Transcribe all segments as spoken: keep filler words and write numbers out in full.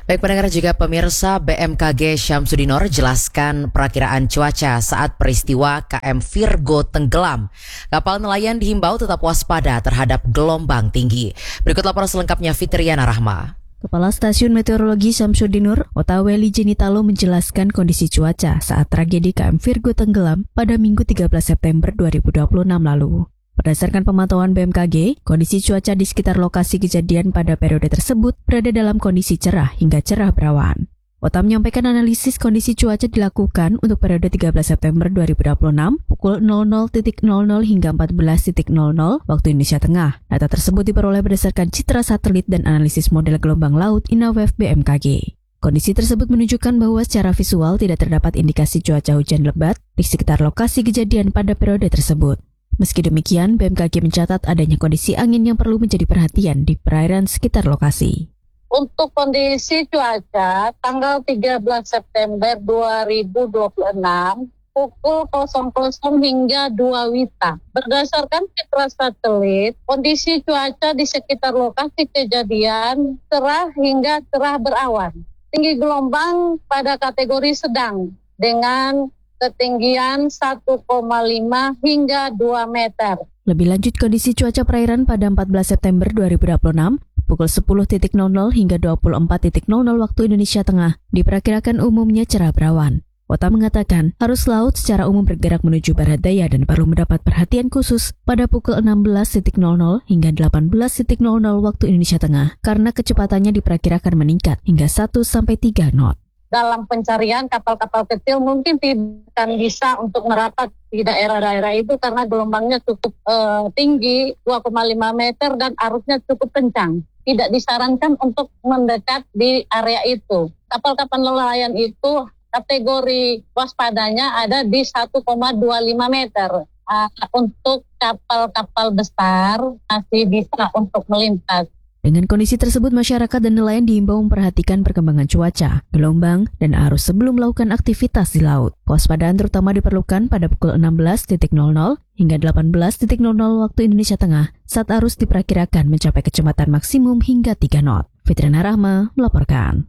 Baik pendengar juga pemirsa, B M K G Syamsuddinor jelaskan perakiraan cuaca saat peristiwa K M Virgo tenggelam. Kapal nelayan dihimbau tetap waspada terhadap gelombang tinggi. Berikut laporan selengkapnya Fitriana Rahma. Kepala Stasiun Meteorologi Syamsuddinor, Otaweli Jenitalo menjelaskan kondisi cuaca saat tragedi K M Virgo tenggelam pada Minggu tiga belas September dua ribu dua puluh enam lalu. Berdasarkan pemantauan B M K G, kondisi cuaca di sekitar lokasi kejadian pada periode tersebut berada dalam kondisi cerah hingga cerah berawan. Ota menyampaikan analisis kondisi cuaca dilakukan untuk periode tiga belas September dua ribu dua puluh enam pukul nol nol nol nol hingga empat belas nol nol waktu Indonesia Tengah. Data tersebut diperoleh berdasarkan citra satelit dan analisis model gelombang laut INAWF B M K G. Kondisi tersebut menunjukkan bahwa secara visual tidak terdapat indikasi cuaca hujan lebat di sekitar lokasi kejadian pada periode tersebut. Meski demikian, B M K G mencatat adanya kondisi angin yang perlu menjadi perhatian di perairan sekitar lokasi. Untuk kondisi cuaca, tanggal tiga belas September dua ribu dua puluh enam, pukul nol nol hingga dua Wita. Berdasarkan citra satelit, kondisi cuaca di sekitar lokasi kejadian cerah hingga cerah berawan. Tinggi gelombang pada kategori sedang dengan ketinggian satu koma lima hingga dua meter. Lebih lanjut kondisi cuaca perairan pada empat belas September dua ribu dua puluh enam, pukul sepuluh nol nol hingga dua puluh empat nol nol waktu Indonesia Tengah, diperkirakan umumnya cerah berawan. Ota mengatakan, arus laut secara umum bergerak menuju barat daya dan perlu mendapat perhatian khusus pada pukul enam belas nol nol hingga delapan belas nol nol waktu Indonesia Tengah, karena kecepatannya diperkirakan meningkat hingga satu sampai tiga knot. Dalam pencarian kapal-kapal kecil mungkin tidak akan bisa untuk merapat di daerah-daerah itu karena gelombangnya cukup uh, tinggi dua koma lima meter dan arusnya cukup kencang. Tidak disarankan untuk mendekat di area itu. Kapal-kapal nelayan itu kategori waspadanya ada di satu koma dua lima meter. Uh, untuk kapal-kapal besar masih bisa untuk melintas. Dengan kondisi tersebut, masyarakat dan nelayan diimbau memperhatikan perkembangan cuaca, gelombang, dan arus sebelum melakukan aktivitas di laut. Kewaspadaan terutama diperlukan pada pukul enam belas nol nol hingga delapan belas nol nol waktu Indonesia Tengah saat arus diperkirakan mencapai kecepatan maksimum hingga tiga knot. Fitriana Rahma melaporkan.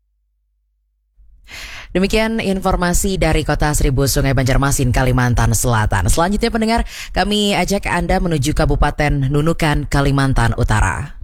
Demikian informasi dari Kota Seribu Sungai Banjarmasin, Kalimantan Selatan. Selanjutnya pendengar, kami ajak Anda menuju Kabupaten Nunukan, Kalimantan Utara.